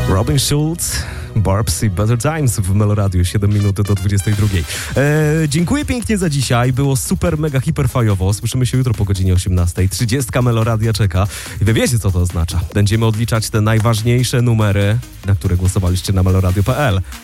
Robin Schulz, Barbs i Better Times w Meloradiu, 7 minut do 22. Dziękuję pięknie za dzisiaj, było super, mega, hiper fajowo. Słyszymy się jutro po godzinie 18. 30 Meloradia czeka i wy wiecie, co to oznacza. Będziemy odliczać te najważniejsze numery, na które głosowaliście na meloradio.pl.